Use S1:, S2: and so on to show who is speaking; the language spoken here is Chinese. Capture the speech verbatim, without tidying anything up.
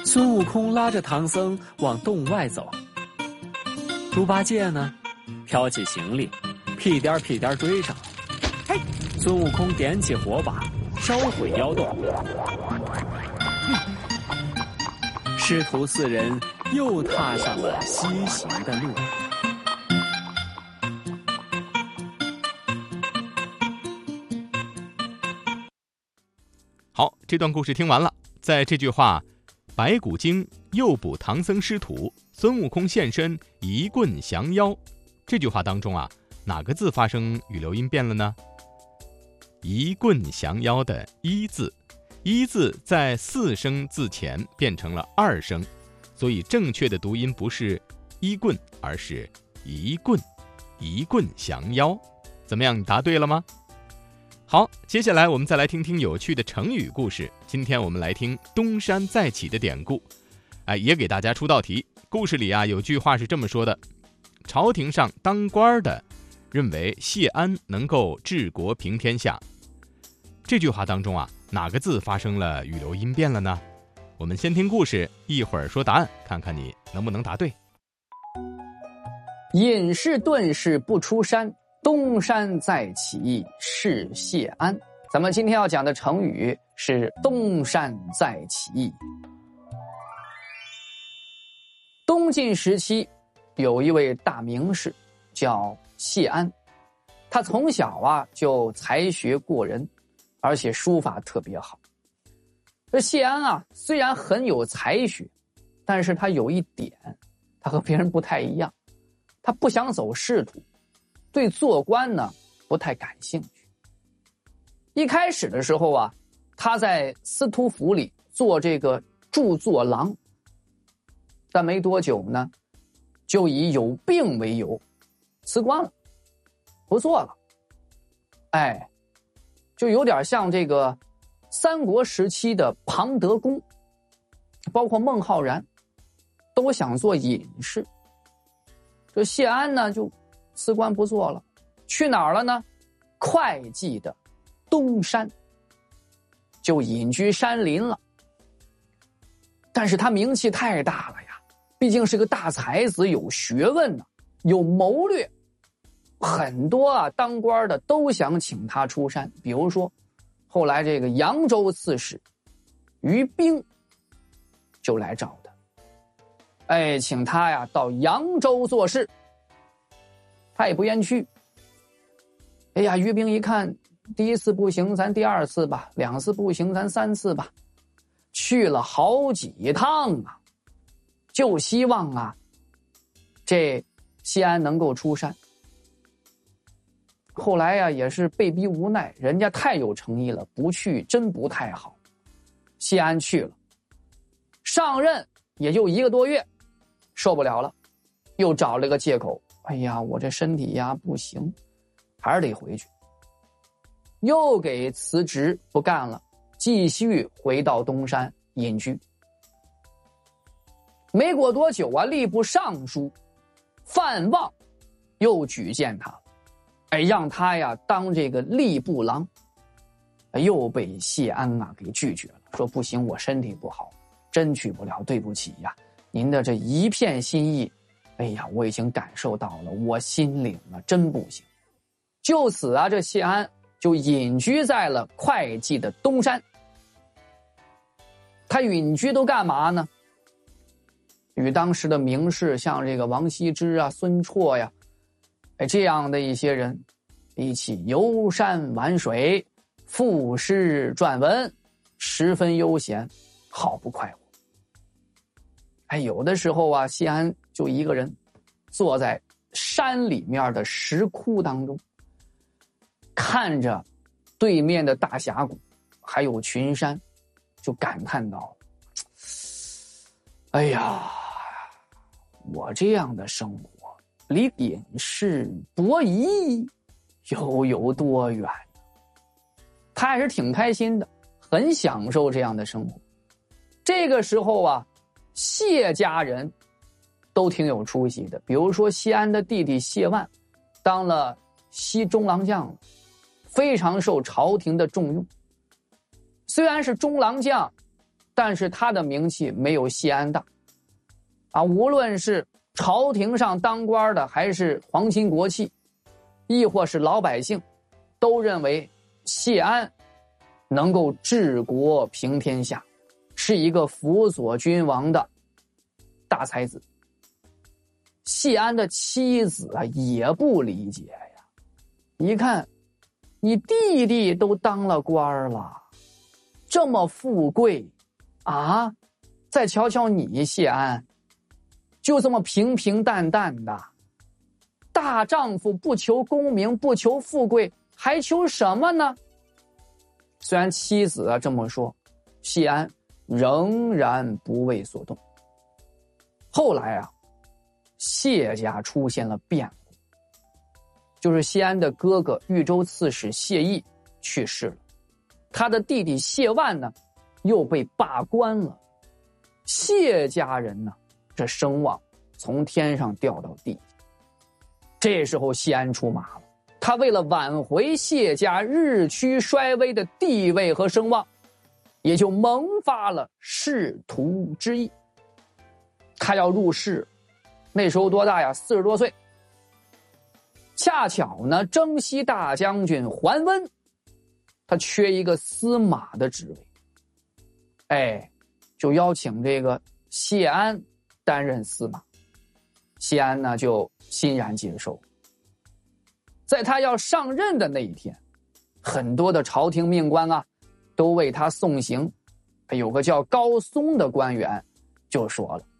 S1: 孙悟空拉着唐僧往洞外走，猪八戒呢，挑起行李，屁颠屁颠追上。嘿，孙悟空点起火把，烧毁妖洞。师徒四人又踏上了西行的路。
S2: 好，这段故事听完了，在这句话白骨精诱捕唐僧师徒，孙悟空现身一棍降妖，这句话当中啊，哪个字发生语流音变了呢？一棍降妖的一字，一字在四声字前变成了二声，所以正确的读音不是一棍，而是一棍，一棍降妖。怎么样，你答对了吗？好，接下来我们再来听听有趣的成语故事。今天我们来听东山再起的典故，哎，也给大家出道题。故事里啊，有句话是这么说的：朝廷上当官的认为谢安能够治国平天下。这句话当中啊，哪个字发生了语流音变了呢？我们先听故事，一会儿说答案，看看你能不能答对。
S3: 隐士遁世不出山，东山再起是谢安。咱们今天要讲的成语是东山再起。东晋时期有一位大名士叫谢安，他从小啊就才学过人，而且书法特别好。这谢安啊虽然很有才学，但是他有一点，他和别人不太一样，他不想走仕途，对做官呢不太感兴趣。一开始的时候啊，他在司徒府里做这个著作郎，但没多久呢，就以有病为由辞官了，不做了。哎，就有点像这个三国时期的庞德公，包括孟浩然，都想做隐士。这谢安呢，就辞官不做了，去哪儿了呢？会稽的东山，就隐居山林了。但是他名气太大了呀，毕竟是个大才子，有学问呢、啊，有谋略，很多啊当官的都想请他出山。比如说后来这个扬州刺史于冰就来找他，哎，请他呀到扬州做事，他也不愿去。哎呀，于冰一看，第一次不行，咱第二次吧；两次不行，咱三次吧。去了好几趟啊，就希望啊，这谢安能够出山。后来呀，也是被逼无奈，人家太有诚意了，不去真不太好。谢安去了，上任也就一个多月，受不了了，又找了个借口，哎呀，我这身体呀不行，还是得回去。又给辞职不干了，继续回到东山隐居。没过多久啊，吏部尚书范望又举荐他，哎，让他呀当这个吏部郎，又被谢安啊给拒绝了，说不行，我身体不好，真去不了，对不起呀，您的这一片心意，哎呀，我已经感受到了，我心领了，真不行。就此啊，这谢安就隐居在了会稽的东山。他隐居都干嘛呢？与当时的名士像这个王羲之啊、孙绰呀、哎这样的一些人一起游山玩水、赋诗撰文，十分悠闲，好不快活。哎，有的时候啊，谢安就一个人坐在山里面的石窟当中，看着对面的大峡谷还有群山，就感叹道，哎呀，我这样的生活离隐士伯夷又有多远？他还是挺开心的，很享受这样的生活。这个时候啊，谢家人都挺有出息的，比如说谢安的弟弟谢万当了西中郎将了，非常受朝廷的重用。虽然是中郎将， 但是他的名气没有谢安大。啊，无论是朝廷上当官的，还是皇亲国戚，亦或是老百姓，都认为谢安能够治国平天下，是一个辅佐君王的大才子。谢安的妻子啊也不理解呀，一看你弟弟都当了官了，这么富贵啊，再瞧瞧你谢安，就这么平平淡淡的，大丈夫不求功名，不求富贵，还求什么呢？虽然妻子啊这么说，谢安仍然不为所动。后来啊，谢家出现了变故，就是谢安的哥哥豫州刺史谢毅去世了，他的弟弟谢万呢又被罢官了。谢家人呢这声望从天上掉到地下。这时候谢安出马了，他为了挽回谢家日趋衰微的地位和声望，也就萌发了仕途之意。他要入仕，那时候多大呀？四十多岁。恰巧呢，征西大将军桓温，他缺一个司马的职位，哎，就邀请这个谢安担任司马。谢安呢就欣然接受。在他要上任的那一天，很多的朝廷命官啊都为他送行。有个叫高松的官员就说了，